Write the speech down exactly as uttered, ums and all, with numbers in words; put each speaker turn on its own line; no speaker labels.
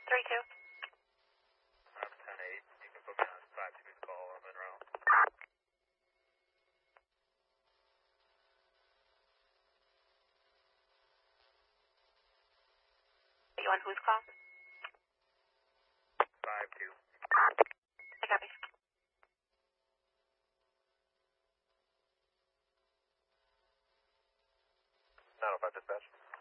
three two.
I'm ten eight. You can put me on five two's call. I'm in route.
You on whose call?
five two.
I copy.
nine oh five dispatch.